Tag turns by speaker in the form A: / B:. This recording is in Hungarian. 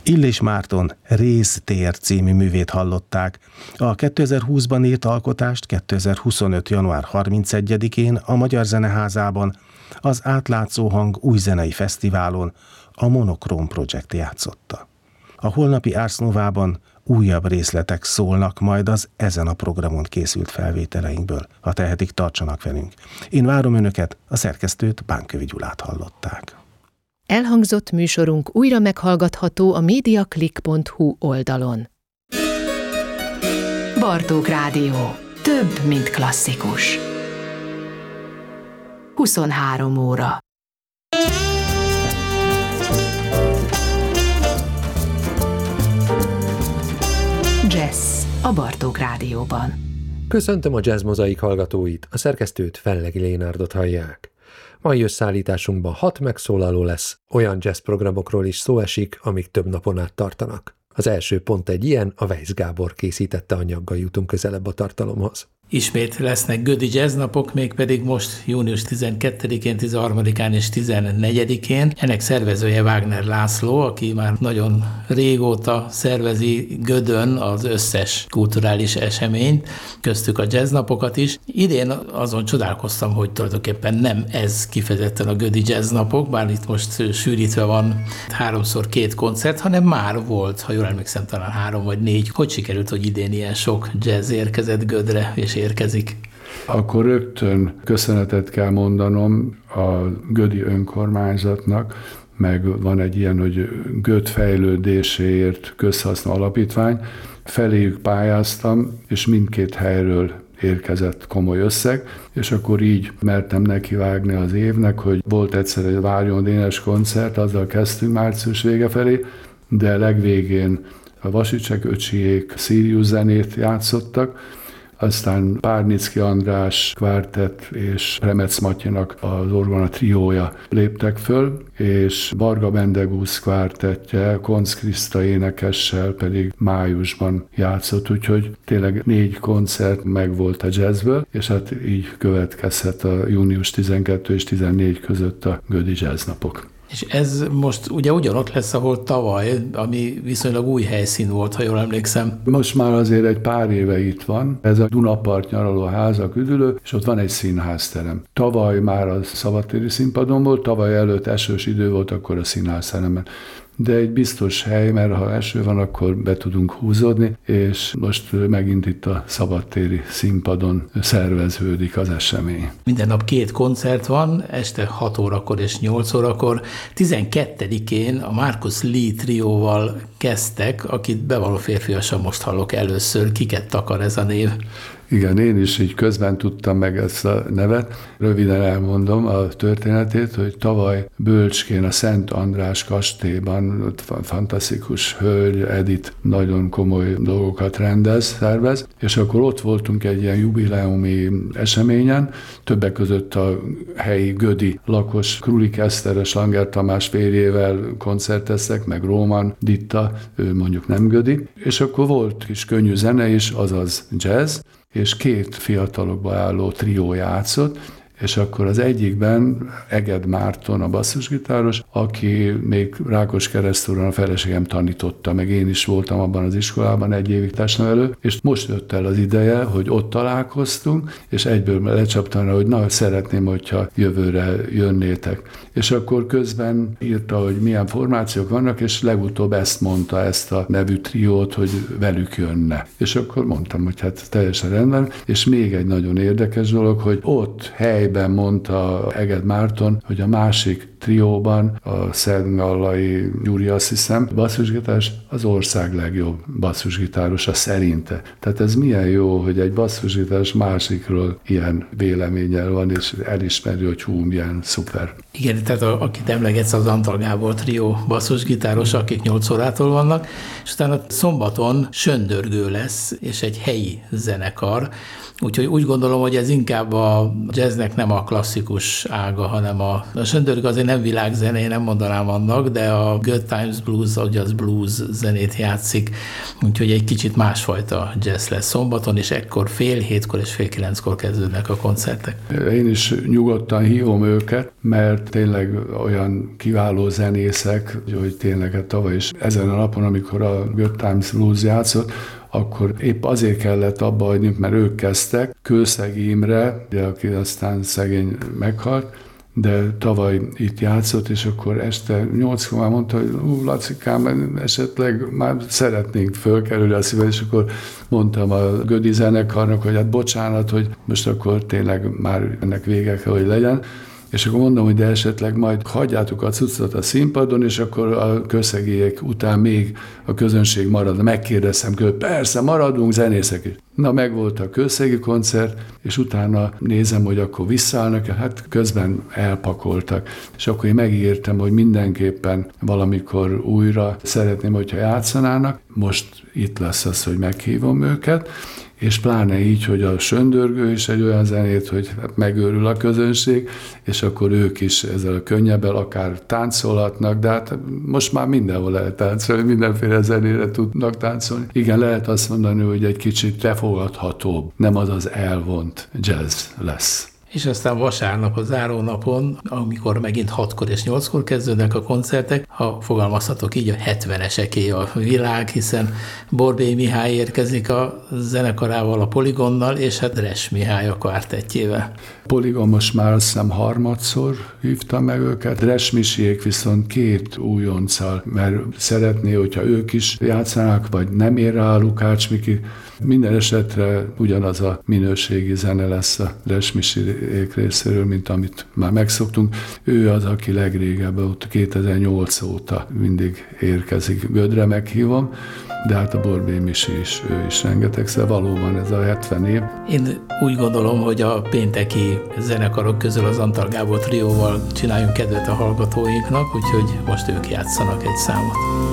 A: Illés Márton Résztér című művét hallották. A 2020-ban írt alkotást 2025. január 31-én a Magyar Zeneházában, az Átlátszó Hang új zenei fesztiválon a Monokróm Projekt játszotta. A holnapi Ars Novában újabb részletek szólnak majd az ezen a programon készült felvételeinkből. Ha tehetik, tartsanak velünk. Én várom önöket, a szerkesztőt, Bánkövi Gyulát hallották.
B: Elhangzott műsorunk újra meghallgatható a mediaclick.hu oldalon.
C: Bartók Rádió. Több, mint klasszikus. 23 óra. Jazz a Bartók Rádióban.
D: Köszöntöm a Jazz Mozaik hallgatóit, a szerkesztőt, Fellegi Lénárdot hallják. Mai összeállításunkban 6 megszólaló lesz, olyan jazz programokról is szó esik, amik több napon át tartanak. Az első pont egy ilyen, a Weisz Gábor készítette anyaggal jutunk közelebb a tartalomhoz.
E: Ismét lesznek Gödi Jazz napok, mégpedig most június 12-én, 13-án és 14-én. Ennek szervezője Wagner László, aki már nagyon régóta szervezi Gödön az összes kulturális eseményt, köztük a jazz napokat is. Idén azon csodálkoztam, hogy tulajdonképpen nem ez kifejezetten a Gödi Jazz napok, bár itt most sűrítve van 3x2 koncert, hanem már volt, ha jól emlékszem, talán 3 vagy 4. Hogy sikerült, hogy idén ilyen sok jazz érkezett Gödre, és érkezik?
F: Akkor rögtön köszönetet kell mondanom a gödi önkormányzatnak, meg van egy ilyen, hogy Göd fejlődéséért közhasznú alapítvány. Feléjük pályáztam, és mindkét helyről érkezett komoly összeg, és akkor így mertem nekivágni az évnek, hogy volt egyszer egy Várjon Dénes koncert, azzal kezdtünk március vége felé, de legvégén a Vasicsek öcsiék Sirius zenét játszottak, aztán Párnicki András kvártett és Remec Matyinak az orgona triója léptek föl, és Varga Bendegúz kvártettje Koncz Kriszta énekessel pedig májusban játszott, úgyhogy tényleg 4 koncert megvolt a jazzből, és hát így következhet a június 12 és 14 között a Gödi Jazz napok.
E: És ez most ugye ugyanott lesz, ahol tavaly, ami viszonylag új helyszín volt, ha jól emlékszem.
F: Most már azért egy pár éve itt van. Ez a Dunapart nyaraló házak üdülő, és ott van egy színházterem. Tavaly már a szabadtéri színpadon volt, tavaly előtt esős idő volt, akkor a színházteremben. De egy biztos hely, mert ha eső van, akkor be tudunk húzódni, és most megint itt a szabadtéri színpadon szerveződik az esemény.
E: Minden nap 2 koncert van, este 6 órakor és 8 órakor. 12-én a Marcus Lee trióval kezdtek, akit bevalló férfiasan most hallok először. Kiket takar ez a név?
F: Igen, én is így közben tudtam meg ezt a nevet. Röviden elmondom a történetét, hogy tavaly Bölcskén a Szent András kastélyban ott fantasztikus hölgy, Edith, nagyon komoly dolgokat szervez, és akkor ott voltunk egy ilyen jubileumi eseményen, többek között a helyi gödi lakos Krulik Eszteres, Langer Tamás férjével koncerteztek, meg Róman Ditta, ő mondjuk nem gödi, és akkor volt kis könnyű zene is, azaz jazz, és 2 fiatalokba álló trió játszott, és akkor az egyikben Eged Márton, a basszusgitáros, aki még Rákoskeresztúron a feleségem tanította, meg én is voltam abban az iskolában 1 évig testnevelő, és most jött el az ideje, hogy ott találkoztunk, és egyből lecsaptam rá, hogy na, szeretném, hogyha jövőre jönnétek. És akkor közben írta, hogy milyen formációk vannak, és legutóbb ezt mondta, ezt a nevű triót, hogy velük jönne. És akkor mondtam, hogy hát teljesen rendben, és még egy nagyon érdekes dolog, hogy ott helyben mondta Eged Márton, hogy a másik trióban a Szentgallai Gyuri, azt hiszem, basszusgitáros az ország legjobb basszusgitárosa szerinte. Tehát ez milyen jó, hogy egy basszusgitáros másikról ilyen véleménnyel van, és elismeri, hogy hú, milyen szuper.
E: Igen, tehát akit emlegetsz, az Antal Gábor trió basszusgitáros, akik 8 órától vannak, és utána szombaton söndörgő lesz, és egy helyi zenekar. Úgyhogy úgy gondolom, hogy ez inkább a jazznek nem a klasszikus ága, hanem a söndörgő azért nem világzené, nem mondanám annak, de a Good Times Blues, a jazz blues zenét játszik, úgyhogy egy kicsit másfajta jazz lesz szombaton, és ekkor 8:30 és 8:30 kezdődnek a koncertek.
F: Én is nyugodtan hívom őket, mert tényleg olyan kiváló zenészek, hogy tényleg tavaly is ezen a napon, amikor a Good Times Blues játszott, akkor épp azért kellett abba hagyni, mert ők kezdtek. Kőszegi Imre, aki aztán szegény meghalt, de tavaly itt játszott, és akkor este 8-kor már mondta, hogy Lacikám, esetleg már szeretnénk fölkerülni a szíved, és akkor mondtam a Gödi zenekarnak, hogy hát bocsánat, hogy most akkor tényleg már ennek vége kell, hogy legyen. És akkor mondom, hogy de esetleg majd hagyjátok a cuccot a színpadon, és akkor a Kőszegiek után még a közönség marad. Megkérdeztem, hogy persze, maradunk, zenészek is. Na, megvolt a Kőszegi koncert, és utána nézem, hogy akkor visszaállnak, hát közben elpakoltak. És akkor én megígértem, hogy mindenképpen valamikor újra szeretném, hogyha játszanának. Most itt lesz az, hogy meghívom őket, és pláne így, hogy a Söndörgő is egy olyan zenét, hogy megőrül a közönség, és akkor ők is ezzel a könnyebbel akár táncolhatnak, de hát most már mindenhol lehet táncolni, mindenféle zenére tudnak táncolni. Igen, lehet azt mondani, hogy egy kicsit lefogadhatóbb, nem az elvont jazz lesz.
E: És aztán vasárnap, a zárónapon, amikor megint 6-kor és 8-kor kezdődnek a koncertek, ha fogalmazhatok így, a 70-eseké a világ, hiszen Borbély Mihály érkezik a zenekarával, a Poligonnal, és hát Dres Mihály a kvártettjével.
F: Poligon most már azt hiszem harmadszor hívtam meg őket, Dres Misiék viszont 2 újonccal, mert szeretné, hogyha ők is játszanak, vagy nem ér rá a Lukács Miki. Minden esetre ugyanaz a minőségi zene lesz a Dres Misiék részéről, mint amit már megszoktunk. Ő az, aki legrégebben, ott 2008 óta mindig érkezik. Gödre meghívom, de hát a Borbély Misi is, ő is rengetegszer, valóban ez a 70 év.
E: Én úgy gondolom, hogy a pénteki zenekarok közül az Antal Gábor trióval csináljunk kedvet a hallgatóinknak, úgyhogy most ők játszanak egy számot.